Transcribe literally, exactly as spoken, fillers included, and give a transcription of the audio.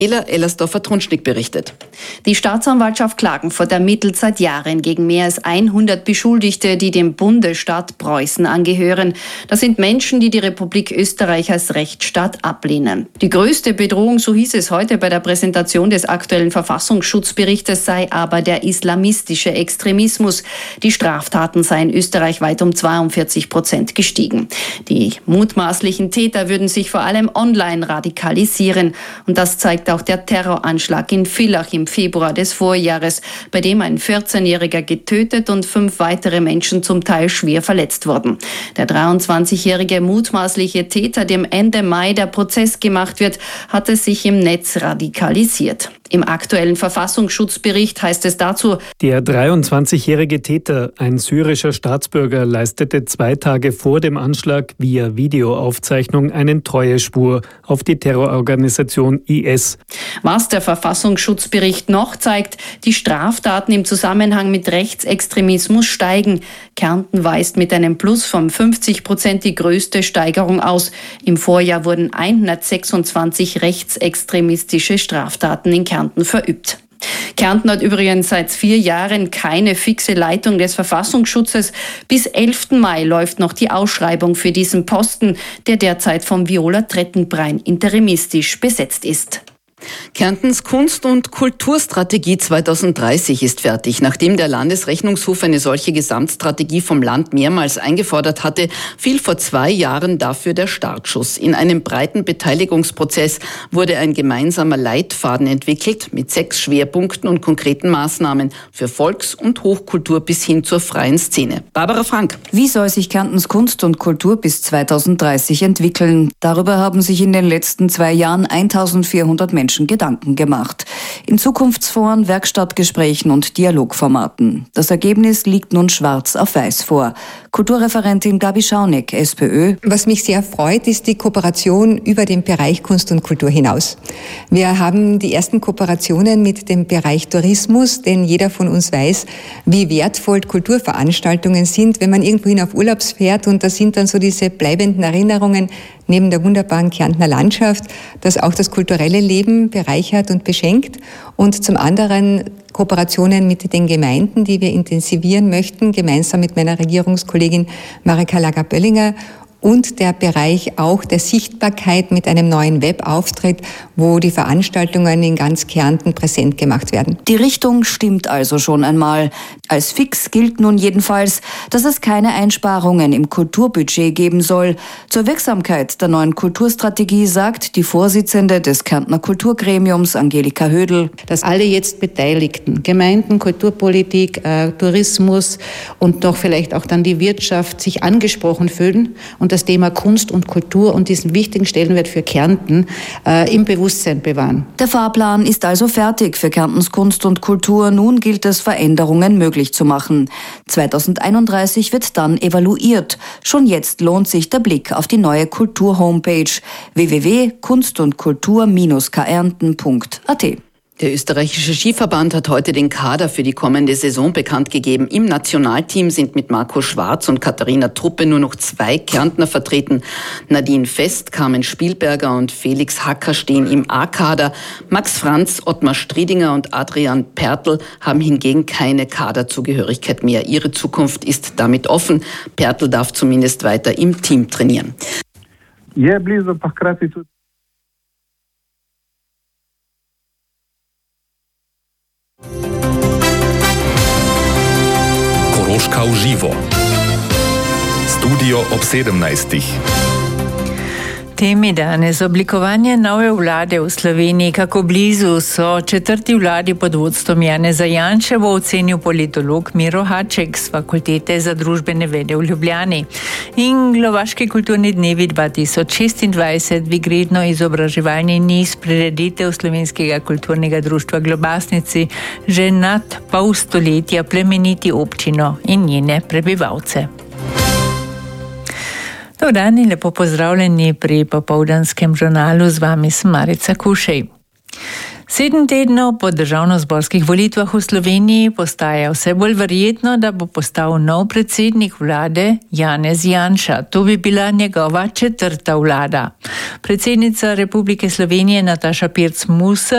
Ela Ellersdorfer-Trunschnick berichtet. Die Staatsanwaltschaft Klagenfurt ermittelt seit Jahren gegen mehr als hundert Beschuldigte, die dem Bundesstaat Preußen angehören. Das sind Menschen, die die Republik Österreich als Rechtsstaat ablehnen. Die größte Bedrohung, so hieß es heute bei der Präsentation des aktuellen Verfassungsschutzberichtes, sei aber der islamistische Extremismus. Die Straftaten seien österreichweit um zweiundvierzig Prozent gestiegen. Die mutmaßlichen Täter würden sich vor allem online radikalisieren. Und das zeigt auch der Terroranschlag in Villach im Februar des Vorjahres, bei dem ein vierzehnjähriger getötet und fünf weitere Menschen zum Teil schwer verletzt wurden. Der dreiundzwanzigjährige mutmaßliche Täter, dem Ende Mai der Prozess gemacht wird, hatte sich im Netz radikalisiert. Im aktuellen Verfassungsschutzbericht heißt es dazu: Der dreiundzwanzigjährige Täter, ein syrischer Staatsbürger, leistete zwei Tage vor dem Anschlag via Videoaufzeichnung eine Treueschwur auf die Terrororganisation I S. Was der Verfassungsschutzbericht noch zeigt: Die Straftaten im Zusammenhang mit Rechtsextremismus steigen. Kärnten weist mit einem Plus von fünfzig Prozent die größte Steigerung aus. Im Vorjahr wurden hundertsechsundzwanzig rechtsextremistische Straftaten in Kärnten verübt. Kärnten hat übrigens seit vier Jahren keine fixe Leitung des Verfassungsschutzes. Bis elften Mai läuft noch die Ausschreibung für diesen Posten, der derzeit von Viola Trettenbrein interimistisch besetzt ist. Kärntens Kunst- und Kulturstrategie zweitausenddreißig ist fertig. Nachdem der Landesrechnungshof eine solche Gesamtstrategie vom Land mehrmals eingefordert hatte, fiel vor zwei Jahren dafür der Startschuss. In einem breiten Beteiligungsprozess wurde ein gemeinsamer Leitfaden entwickelt mit sechs Schwerpunkten und konkreten Maßnahmen für Volks- und Hochkultur bis hin zur freien Szene. Barbara Frank. Wie soll sich Kärntens Kunst und Kultur bis zweitausenddreißig entwickeln? Darüber haben sich in den letzten zwei Jahren eintausendvierhundert Menschen Gedanken gemacht. In Zukunftsforen, Werkstattgesprächen und Dialogformaten. Das Ergebnis liegt nun schwarz auf weiß vor. Kulturreferentin Gabi Schauneck, SPÖ. Was mich sehr freut, ist die Kooperation über den Bereich Kunst und Kultur hinaus. Wir haben die ersten Kooperationen mit dem Bereich Tourismus, denn jeder von uns weiß, wie wertvoll Kulturveranstaltungen sind, wenn man irgendwohin auf Urlaubs fährt, und das sind dann so diese bleibenden Erinnerungen neben der wunderbaren Kärntner Landschaft, das auch das kulturelle Leben bereichert und beschenkt, und zum anderen Kooperationen mit den Gemeinden, die wir intensivieren möchten, gemeinsam mit meiner Regierungskollegin Marika Lager-Böllinger, und der Bereich auch der Sichtbarkeit mit einem neuen Webauftritt, wo die Veranstaltungen in ganz Kärnten präsent gemacht werden. Die Richtung stimmt also schon einmal. Als fix gilt nun jedenfalls, dass es keine Einsparungen im Kulturbudget geben soll. Zur Wirksamkeit der neuen Kulturstrategie sagt die Vorsitzende des Kärntner Kulturgremiums, Angelika Hödel, dass alle jetzt Beteiligten, Gemeinden, Kulturpolitik, äh, Tourismus und doch vielleicht auch dann die Wirtschaft sich angesprochen fühlen und das Thema Kunst und Kultur und diesen wichtigen Stellenwert für Kärnten äh, im Bewusstsein bewahren. Der Fahrplan ist also fertig für Kärntens Kunst und Kultur. Nun gilt es, Veränderungen möglich zu machen. zweitausendeinunddreißig wird dann evaluiert. Schon jetzt lohnt sich der Blick auf die neue Kultur-Homepage w w w punkt kunst und kultur Bindestrich kärnten punkt a t. Der österreichische Skiverband hat heute den Kader für die kommende Saison bekannt gegeben. Im Nationalteam sind mit Marco Schwarz und Katharina Truppe nur noch zwei Kärntner vertreten. Nadine Fest, Carmen Spielberger und Felix Hacker stehen im A-Kader. Max Franz, Ottmar Striedinger und Adrian Pertl haben hingegen keine Kaderzugehörigkeit mehr. Ihre Zukunft ist damit offen. Pertl darf zumindest weiter im Team trainieren. Koroška v živo. Studio ob sedemnajstih. Temi danes oblikovanje nove vlade v Sloveniji. Kako blizu so četrti vladi pod vodstvom Janeza Janše, bo ocenil politolog Miro Haček z Fakultete za družbene vede v Ljubljani. In Glovaški kulturni dnevi dva tisoč šestindvajset, vigredno izobraževalni niz prireditev Slovenskega kulturnega društva Globasnici že nad pol stoletja plemeniti občino in njene prebivalce. Dobar dan in lepo pozdravljeni pri popoldanskem žurnalu, z vami sem Marica Kušej. Sedem tednov po državnozborskih volitvah v Sloveniji postaja vse bolj verjetno, da bo postal nov predsednik vlade Janez Janša. To bi bila njegova četrta vlada. Predsednica Republike Slovenije Nataša Pirc Musar